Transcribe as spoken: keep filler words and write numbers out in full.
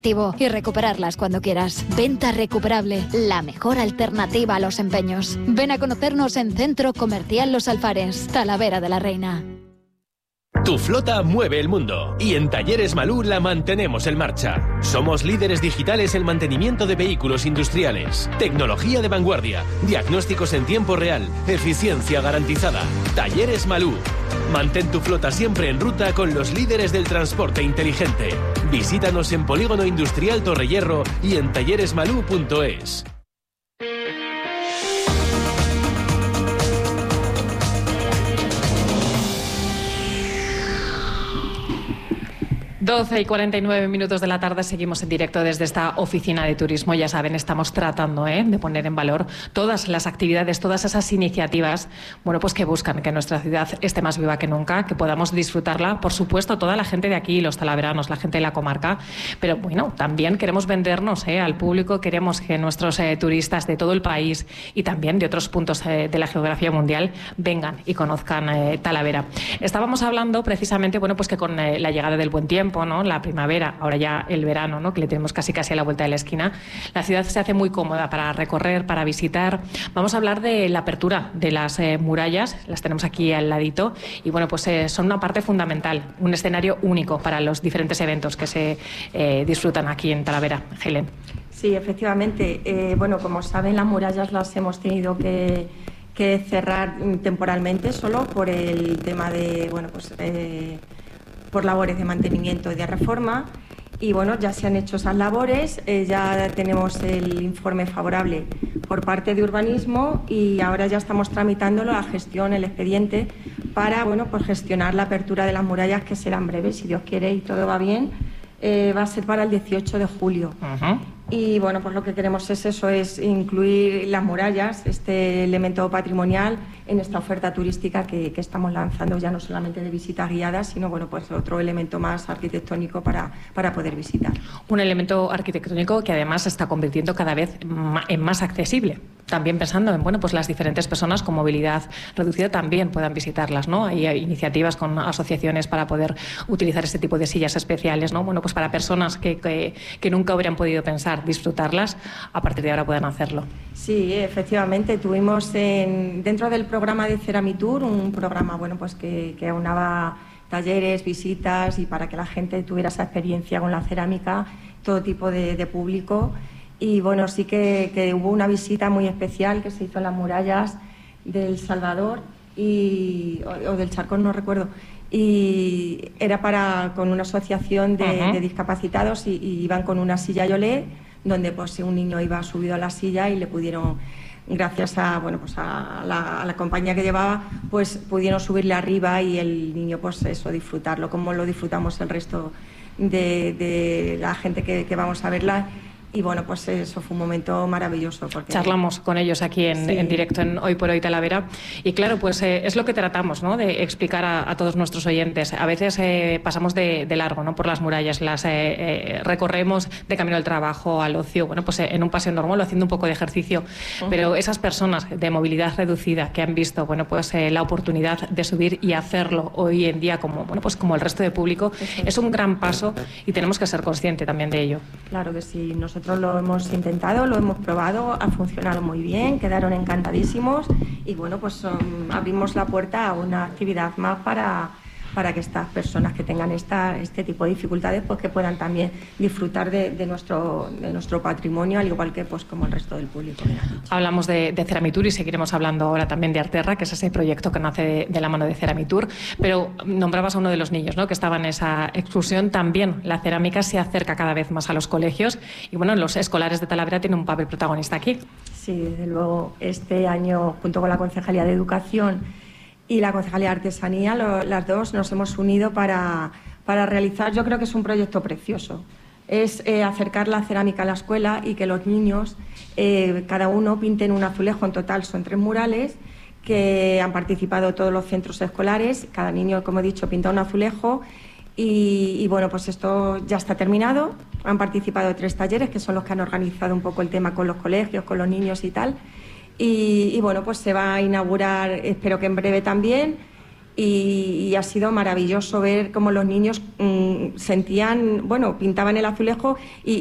y recuperarlas cuando quieras. Venta Recuperable, la mejor alternativa a los empeños. Ven a conocernos en Centro Comercial Los Alfares, Talavera de la Reina. Tu flota mueve el mundo y en Talleres Malú la mantenemos en marcha. Somos líderes digitales en mantenimiento de vehículos industriales, tecnología de vanguardia, diagnósticos en tiempo real, eficiencia garantizada. Talleres Malú. Mantén tu flota siempre en ruta con los líderes del transporte inteligente. Visítanos en Polígono Industrial Torrehierro y en talleres malú punto es. doce y cuarenta y nueve minutos de la tarde, seguimos en directo desde esta oficina de turismo. Ya saben, estamos tratando ¿eh? de poner en valor todas las actividades, todas esas iniciativas, bueno, pues que buscan que nuestra ciudad esté más viva que nunca, que podamos disfrutarla, por supuesto, toda la gente de aquí, los talaveranos, la gente de la comarca, pero bueno, también queremos vendernos ¿eh? al público, queremos que nuestros eh, turistas de todo el país y también de otros puntos eh, de la geografía mundial vengan y conozcan eh, Talavera. Estábamos hablando precisamente, bueno, pues que con eh, la llegada del buen tiempo, ¿no? La primavera, ahora ya el verano, ¿no? Que le tenemos casi casi a la vuelta de la esquina, la ciudad se hace muy cómoda para recorrer, para visitar. Vamos a hablar de la apertura de las eh, murallas, las tenemos aquí al ladito y bueno, pues eh, son una parte fundamental, un escenario único para los diferentes eventos que se eh, disfrutan aquí en Talavera. Helen. Sí, efectivamente. Eh, bueno, como saben, las murallas las hemos tenido que, que cerrar temporalmente solo por el tema de, bueno, pues eh, por labores de mantenimiento y de reforma. Y bueno, ya se han hecho esas labores, eh, ya tenemos el informe favorable por parte de urbanismo y ahora ya estamos tramitándolo, la gestión, el expediente, para bueno, pues gestionar la apertura de las murallas, que será en breve, si Dios quiere y todo va bien. Eh, va a ser para el dieciocho de julio. Uh-huh. Y bueno, pues lo que queremos es eso, es incluir las murallas, este elemento patrimonial, en esta oferta turística que, que estamos lanzando, ya no solamente de visitas guiadas, sino bueno, pues otro elemento más arquitectónico para, para poder visitar. Un elemento arquitectónico que además se está convirtiendo cada vez en más accesible. También pensando en bueno, pues las diferentes personas con movilidad reducida también puedan visitarlas, ¿no? Hay iniciativas con asociaciones para poder utilizar este tipo de sillas especiales, ¿no? Bueno, pues para personas que, que, que nunca hubieran podido pensar disfrutarlas, a partir de ahora puedan hacerlo. Sí, efectivamente, tuvimos en, dentro del programa de Ceramitour, un programa bueno, pues que, que aunaba talleres, visitas y para que la gente tuviera esa experiencia con la cerámica, todo tipo de, de público. Y bueno, sí que, que hubo una visita muy especial que se hizo en las murallas del Salvador y, o, o del Charcón, no recuerdo. Y era para con una asociación de, uh-huh. de discapacitados y, y iban con una silla Yolé, donde pues un niño iba subido a la silla y le pudieron, gracias a bueno pues a la, a la compañía que llevaba, pues pudieron subirle arriba y el niño pues eso, disfrutarlo, como lo disfrutamos el resto de, de la gente que, que vamos a verla. Y bueno, pues eso fue un momento maravilloso. Porque charlamos con ellos aquí en, sí. en directo en Hoy por Hoy Talavera. Y claro, pues eh, es lo que tratamos, ¿no? De explicar a, a todos nuestros oyentes. A veces eh, pasamos de, de largo, ¿no? Por las murallas, las eh, eh, recorremos de camino al trabajo, al ocio, bueno, pues eh, en un paseo normal, haciendo un poco de ejercicio. Uh-huh. Pero esas personas de movilidad reducida que han visto, bueno, pues eh, la oportunidad de subir y hacerlo hoy en día como, bueno, pues como el resto de público, uh-huh. es un gran paso y tenemos que ser conscientes también de ello. Claro que sí. Nosotros Nosotros lo hemos intentado, lo hemos probado, ha funcionado muy bien, quedaron encantadísimos y bueno, pues um, abrimos la puerta a una actividad más para, para que estas personas que tengan esta, este tipo de dificultades pues que puedan también disfrutar de, de, nuestro, de nuestro patrimonio, al igual que pues como el resto del público. Hablamos de, de Ceramitour y seguiremos hablando ahora también de Arterra, que es ese proyecto que nace de, de la mano de Ceramitour, pero nombrabas a uno de los niños, ¿no? Que estaba en esa exclusión. También la cerámica se acerca cada vez más a los colegios y bueno, los escolares de Talavera tienen un papel protagonista aquí. Sí, desde luego este año junto con la Concejalía de Educación y la Concejalía de Artesanía, lo, las dos nos hemos unido para, para realizar, yo creo que es un proyecto precioso, es eh, acercar la cerámica a la escuela y que los niños, eh, cada uno pinten un azulejo. En total son tres murales que han participado todos los centros escolares, cada niño, como he dicho, pinta un azulejo y, y bueno, pues esto ya está terminado, han participado tres talleres que son los que han organizado un poco el tema con los colegios, con los niños y tal. Y, y bueno, pues se va a inaugurar, espero que en breve también, Y, y ha sido maravilloso ver cómo los niños mmm, sentían, bueno, pintaban el azulejo y